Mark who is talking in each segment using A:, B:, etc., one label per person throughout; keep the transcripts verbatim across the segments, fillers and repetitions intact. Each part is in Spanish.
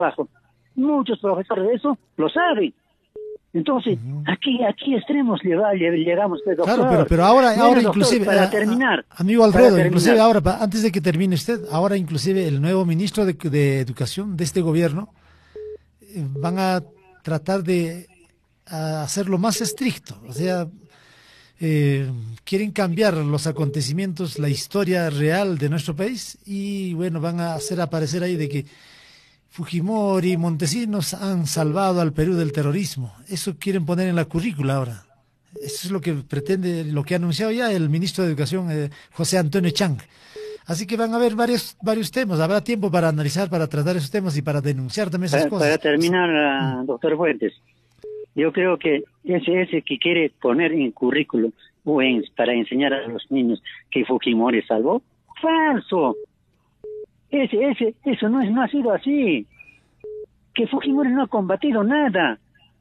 A: trabajo. Muchos profesores de eso lo saben. Entonces, uh-huh. aquí aquí extremos llegamos, pues, doctor.
B: Claro, pero, pero ahora,
A: bueno,
B: ahora
A: doctor,
B: inclusive,
A: para
B: a,
A: terminar.
B: A, amigo Alfredo,
A: terminar.
B: inclusive ahora, antes de que termine usted, ahora inclusive el nuevo ministro de, de Educación de este gobierno eh, van a tratar de a hacerlo más estricto, o sea, eh, quieren cambiar los acontecimientos, la historia real de nuestro país y bueno, van a hacer aparecer ahí de que Fujimori y Montesinos han salvado al Perú del terrorismo. Eso quieren poner en la currícula ahora. Eso es lo que pretende, lo que ha anunciado ya el ministro de Educación, eh, José Antonio Chang. Así que van a haber varios varios temas. Habrá tiempo para analizar, para tratar esos temas y para denunciar también esas
A: para,
B: cosas.
A: Para terminar, uh, doctor Fuentes, yo creo que ese ese que quiere poner en currículum o en, para enseñar a los niños que Fujimori salvó, falso. Ese, ese, eso no es, no ha sido así. Que Fujimori no ha combatido nada.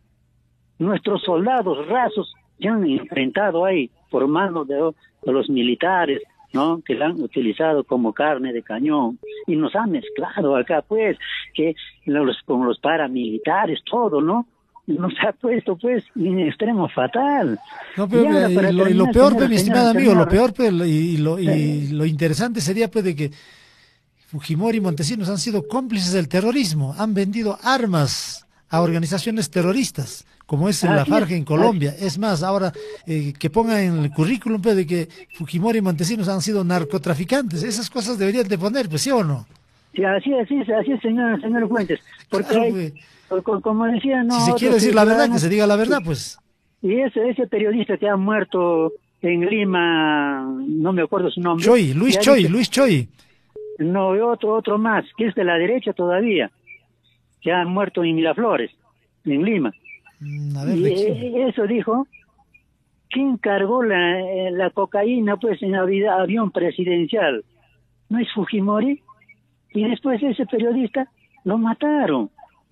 A: Nuestros soldados rasos ya han enfrentado ahí por manos de, de los militares, ¿no? Que la han utilizado como carne de cañón y nos han mezclado acá, pues, que los, con los paramilitares, todo, ¿no? Nos ha puesto, pues, en extremo fatal.
B: No, pero, y, y, lo, y lo peor, pues, mi estimado amigo, lo peor, pues, y, lo, y sí. lo interesante sería, pues, de que Fujimori y Montesinos han sido cómplices del terrorismo, han vendido armas a organizaciones terroristas, como es la FARC en Colombia. Es más, ahora eh, que pongan en el currículum pues, de que Fujimori y Montesinos han sido narcotraficantes. Esas cosas deberían de poner, pues, ¿sí o no?
A: Sí, así es, así es, señor, señor Fuentes. Porque
B: claro,
A: hay, pues, como decía, no.
B: Si se quiere decir la verdad, que se diga la verdad, pues.
A: Y ese, ese periodista que ha muerto en Lima, no me acuerdo su nombre.
B: Choi, Luis Choi, dice, Luis Choi.
A: No, otro, otro más, que es de la derecha todavía, que ha muerto en Miraflores, en Lima.
B: A ver,
A: y eso dijo, ¿quién cargó la, la cocaína pues en el avión presidencial? ¿No es Fujimori? Y después ese periodista lo mataron.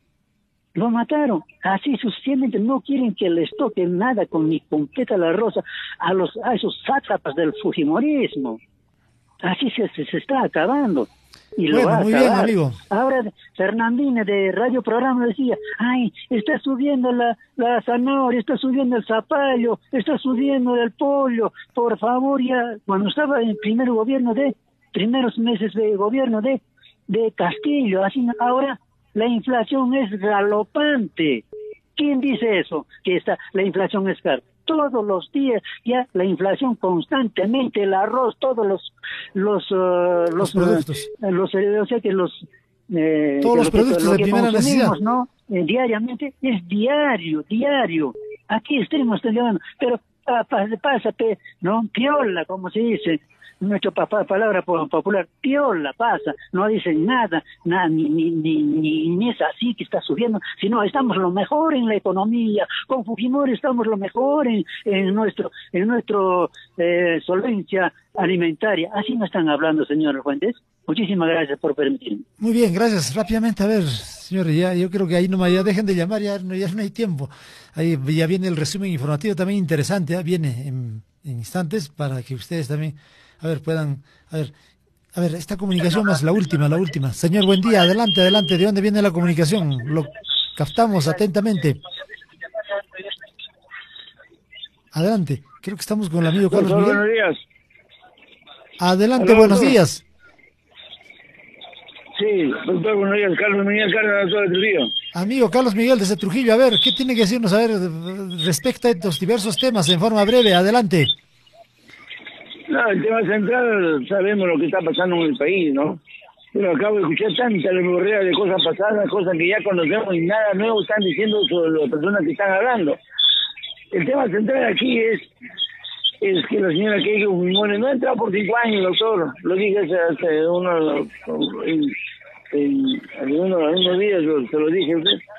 A: Lo mataron. Así sucesivamente no quieren que les toque nada con ni con Peta la Rosa a los a esos sátrapas del fujimorismo. Así se, se, se está acabando. Y
B: bueno,
A: lo va a
B: muy
A: acabar.
B: bien, amigo.
A: Ahora Fernandina de Radio Programa decía, ay, está subiendo la, la zanahoria, está subiendo el zapallo, está subiendo el pollo, por favor, ya, cuando estaba en el primer gobierno de, primeros meses de gobierno de, de Castillo, así ahora la inflación es galopante. ¿Quién dice eso? Que está, la inflación es cara. Todos los días ya la inflación constantemente, el arroz, todos los los uh, los,
B: los productos,
A: uh, los o sea que los
B: eh, todos los productos que, de primera necesidad,
A: ¿no? Eh, diariamente es diario, diario. Aquí estamos estudiando, pero pasa, pasa, no, piola, como se dice. Nuestra papá, palabra popular, piola, pasa, no dicen nada, nada ni, ni, ni, ni, ni es así que está subiendo, sino estamos lo mejor en la economía, con Fujimori estamos lo mejor en, en nuestro, en nuestro eh, solvencia alimentaria. Así no están hablando, señor Fuentes. Muchísimas gracias por permitirme.
B: Muy bien, gracias. Rápidamente, a ver, señores, ya, yo creo que ahí nomás ya dejen de llamar, ya, ya no hay tiempo. Ahí ya viene el resumen informativo también interesante, ya viene en, en instantes para que ustedes también a ver, puedan, a ver, a ver, esta comunicación más la última, la última. Señor, buen día, adelante, adelante, ¿de dónde viene la comunicación? Lo captamos atentamente. Adelante, creo que estamos con el amigo Carlos Miguel.
C: Buenos días.
B: Adelante, buenos días.
C: Sí, doctor, buenos días, Carlos Miguel Cárdenas de Trujillo.
B: Amigo Carlos Miguel desde Trujillo, a ver, ¿qué tiene que decirnos a ver respecto a estos diversos temas en forma breve? Adelante.
C: No, el tema central, sabemos lo que está pasando en el país, ¿no? Pero acabo de escuchar tanta lemorrea de cosas pasadas, cosas que ya conocemos y nada nuevo están diciendo sobre las personas que están hablando. El tema central aquí es es que la señora Keiko Fujimori no ha entrado por cinco años, doctor. Lo dije hace, hace unos, en, en, en unos, unos días, se lo dije a usted.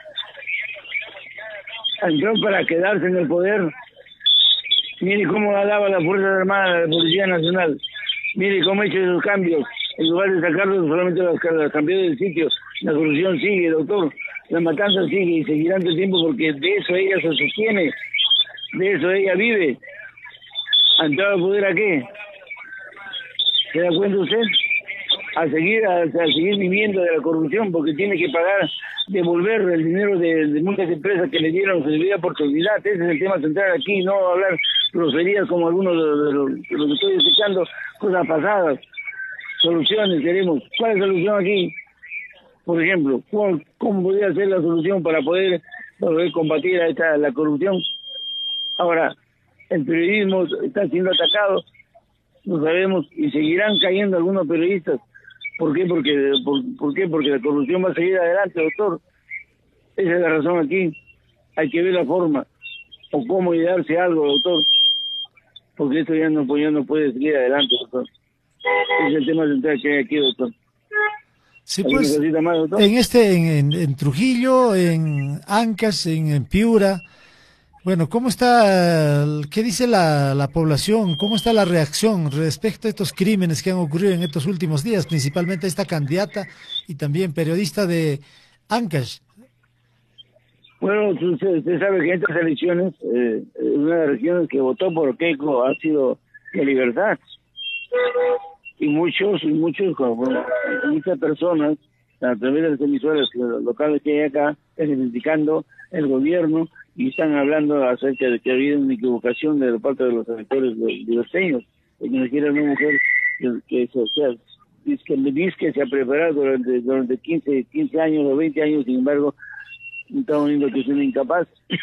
C: Entró para quedarse en el poder. Mire cómo alaba la Fuerza Armada, la Policía Nacional. Mire cómo ha hecho esos cambios. En lugar de sacarlos, solamente las, las cambió del sitio. La corrupción sigue, doctor. La matanza sigue y seguirá todo el tiempo porque de eso ella se sostiene. De eso ella vive. ¿Ha entrado al poder a qué? ¿Se da cuenta usted? A seguir, a, a seguir viviendo de la corrupción porque tiene que pagar devolver el dinero de, de muchas empresas que le dieron su debida oportunidad. Ese es el tema central aquí, no hablar groserías como algunos de los, de los, de los que estoy escuchando, cosas pasadas. Soluciones queremos. ¿Cuál es la solución aquí? Por ejemplo, ¿cómo, cómo podría ser la solución para poder, para poder combatir a esta, la corrupción? Ahora, el periodismo está siendo atacado, lo sabemos, y seguirán cayendo algunos periodistas. ¿Por qué? Porque, por, ¿por qué? Porque la corrupción va a seguir adelante, doctor. Esa es la razón aquí. Hay que ver la forma o cómo idearse algo, doctor. Porque esto ya no, ya no puede seguir adelante, doctor. Ese es el tema central que hay aquí, doctor.
B: Sí, pues, más, doctor? en este, en, en, en Trujillo, en Ancash, en, en Piura, bueno, ¿cómo está, qué dice la, la población, cómo está la reacción respecto a estos crímenes que han ocurrido en estos últimos días, principalmente esta candidata y también periodista de Ancash?
C: Bueno, usted, usted sabe que en estas elecciones, eh, una de las regiones que votó por Keiko ha sido La Libertad. Y muchos, y muchos, bueno, muchas personas, a través de las emisoras locales que hay acá, están criticando el gobierno y están hablando acerca de que ha habido una equivocación de parte de los electores liberteños, que no quieren una mujer que, que, o sea, dice que, dice que se ha preparado durante, durante quince, quince años o veinte años, sin embargo, estamos viendo que es una incapaz.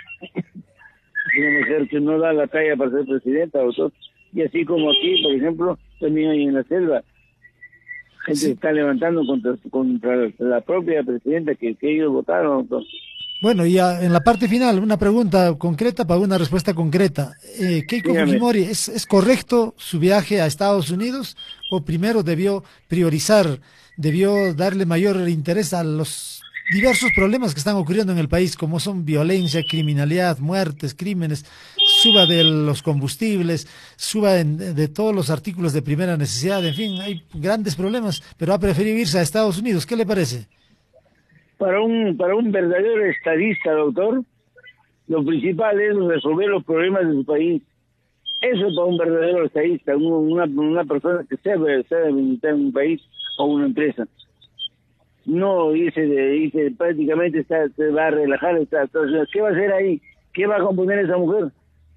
C: Una mujer que no da la talla para ser presidenta, doctor. Y así como aquí, por ejemplo, también hay en la selva, gente sí. está levantando contra, contra la propia presidenta que, que ellos votaron, doctor.
B: Bueno, y a, en la parte final, una pregunta concreta para una respuesta concreta. Eh, Keiko Dígame. Fujimori, ¿es, ¿es correcto su viaje a Estados Unidos o primero debió priorizar, debió darle mayor interés a los diversos problemas que están ocurriendo en el país, como son violencia, criminalidad, muertes, crímenes, suba de los combustibles, suba en, de todos los artículos de primera necesidad, en fin, hay grandes problemas, pero ha preferido irse a Estados Unidos? ¿Qué le parece?
C: Para un para un verdadero estadista, doctor, lo principal es resolver los problemas de su país. Eso es para un verdadero estadista, una, una persona que sabe, sabe administrar un país o una empresa. No dice, dice prácticamente está, se va a relajar, está, entonces, ¿qué va a hacer ahí? ¿Qué va a componer esa mujer?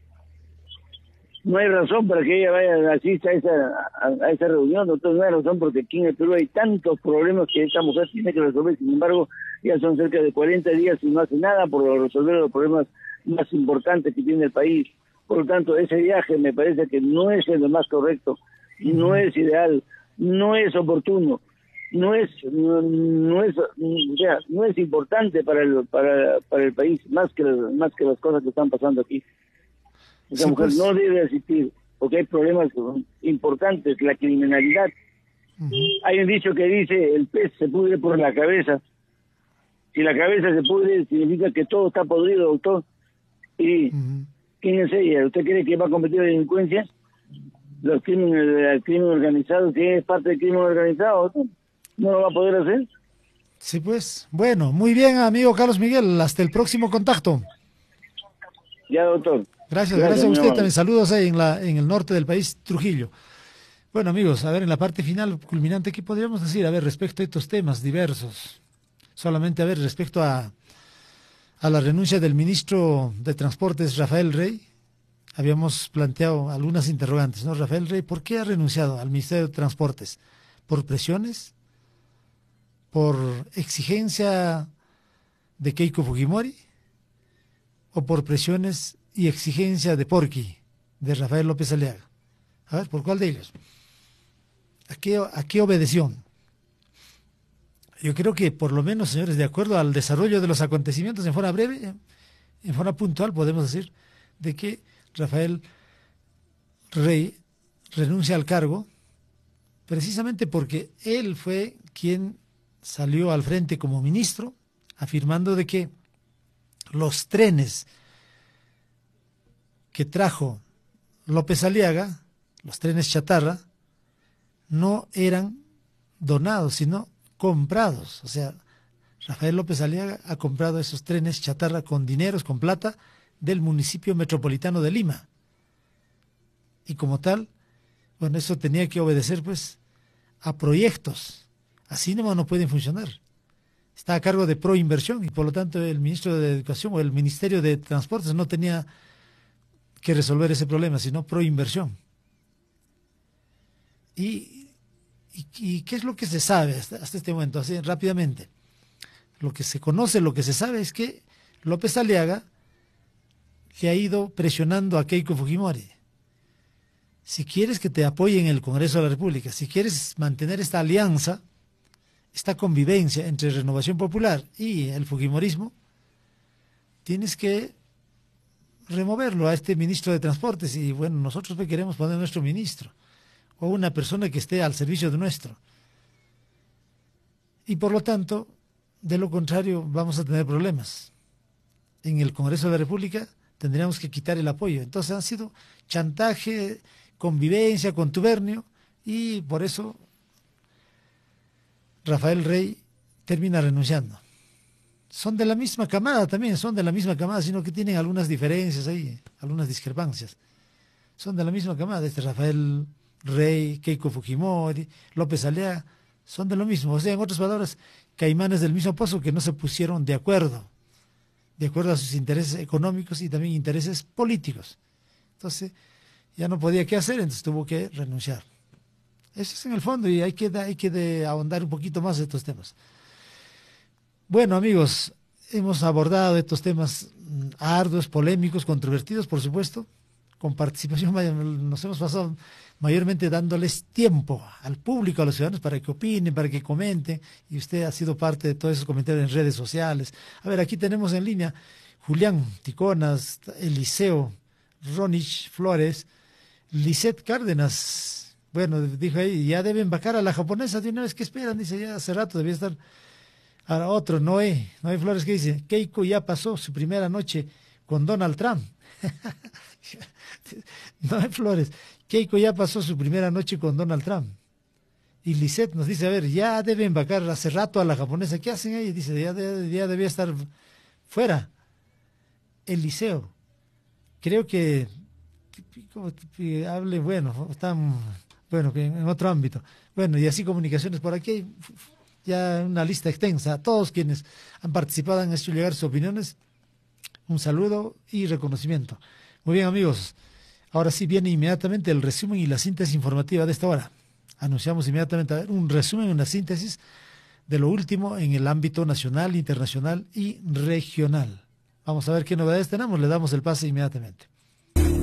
C: No hay razón para que ella vaya asista a esa, a, a esa reunión, doctor, no hay razón porque aquí en el Perú hay tantos problemas que esta mujer tiene que resolver, sin embargo, ya son cerca de cuarenta días y no hace nada por resolver los problemas más importantes que tiene el país. Por lo tanto, ese viaje me parece que no es el más correcto, no es ideal, no es oportuno, no es no, no es o sea, no es importante para el para para el país más que más que las cosas que están pasando aquí. Esa sí, mujer pues no debe asistir porque hay problemas importantes, la criminalidad. Uh-huh. Hay un dicho que dice el pez se pudre por la cabeza. Si la cabeza se pudre significa que todo está podrido, doctor. Y uh-huh. ¿quién es ella? ¿Usted cree que va a combatir la delincuencia? Los crímenes, el crimen organizado, ¿quién es parte del crimen organizado, doctor? ¿No lo va a poder hacer?
B: Sí, pues. Bueno, muy bien, amigo Carlos Miguel. Hasta el próximo contacto.
C: Ya, doctor.
B: Gracias, gracias, gracias a usted también. Saludos ahí en, la, en el norte del país, Trujillo. Bueno, amigos, a ver, en la parte final, culminante, ¿qué podríamos decir? A ver, respecto a estos temas diversos. Solamente, a ver, respecto a, a la renuncia del ministro de Transportes, Rafael Rey, habíamos planteado algunas interrogantes, ¿no? Rafael Rey, ¿por qué ha renunciado al Ministerio de Transportes? ¿Por presiones? ¿Por exigencia de Keiko Fujimori? ¿O por presiones y exigencia de Porqui, de Rafael López Aliaga? A ver, ¿por cuál de ellos? ¿A qué, a qué obedeció? Yo creo que, por lo menos, señores, de acuerdo al desarrollo de los acontecimientos en forma breve, en forma puntual, podemos decir de que Rafael Rey renuncia al cargo precisamente porque él fue quien salió al frente como ministro, afirmando de que los trenes que trajo López Aliaga, los trenes chatarra, no eran donados, sino comprados. O sea, Rafael López Aliaga ha comprado esos trenes chatarra con dineros, con plata, del municipio metropolitano de Lima. Y como tal, bueno, eso tenía que obedecer, pues, a proyectos. Así nomás no pueden funcionar. está a cargo de Proinversión y por lo tanto el ministro de Educación o el Ministerio de Transportes no tenía que resolver ese problema, sino Proinversión. Y, y, y ¿qué es lo que se sabe hasta, hasta este momento? Así rápidamente. Lo que se conoce, lo que se sabe es que López Aliaga le ha ido presionando a Keiko Fujimori. Si quieres que te apoye en el Congreso de la República, si quieres mantener esta alianza, esta convivencia entre Renovación Popular y el Fujimorismo, tienes que removerlo a este ministro de Transportes y bueno, nosotros queremos poner nuestro ministro o una persona que esté al servicio de nuestro. Y por lo tanto, de lo contrario, vamos a tener problemas. En el Congreso de la República tendríamos que quitar el apoyo. Entonces han sido chantaje, convivencia, contubernio, y por eso Rafael Rey termina renunciando. Son de la misma camada también, son de la misma camada, sino que tienen algunas diferencias ahí, algunas discrepancias. Son de la misma camada, este Rafael Rey, Keiko Fujimori, López Aliaga, son de lo mismo. O sea, en otras palabras, caimanes del mismo pozo que no se pusieron de acuerdo, de acuerdo a sus intereses económicos y también intereses políticos. Entonces, ya no podía qué hacer, entonces tuvo que renunciar. Eso es en el fondo y hay que, hay que de ahondar un poquito más de estos temas. Bueno, amigos, hemos abordado estos temas arduos, polémicos, controvertidos, por supuesto, con participación. Nos hemos pasado mayormente dándoles tiempo al público, a los ciudadanos, para que opinen, para que comenten, y usted ha sido parte de todos esos comentarios en redes sociales. A ver, aquí tenemos en línea Julián Ticonas, Eliseo, Ronich Flores, Lisette Cárdenas. Bueno, dijo ahí, ya deben vacar a la japonesa de una vez, que esperan, dice, ya hace rato debía estar. Ahora otro, Noé, Noé Flores, que dice, Keiko ya pasó su primera noche con Donald Trump. Noé Flores, Keiko ya pasó su primera noche con Donald Trump. Y Lisette nos dice, a ver, ya deben vacar hace rato a la japonesa. ¿Qué hacen ahí? Dice, ya, de, ya debía estar fuera. Eliseo, creo que, que, que hable, bueno, están, bueno, que en otro ámbito. Bueno, y así comunicaciones por aquí, ya una lista extensa. A todos quienes han participado, han hecho llegar sus opiniones, un saludo y reconocimiento. Muy bien, amigos, ahora sí viene inmediatamente el resumen y la síntesis informativa de esta hora. Anunciamos inmediatamente a ver, un resumen, una síntesis de lo último en el ámbito nacional, internacional y regional. Vamos a ver qué novedades tenemos, le damos el pase inmediatamente.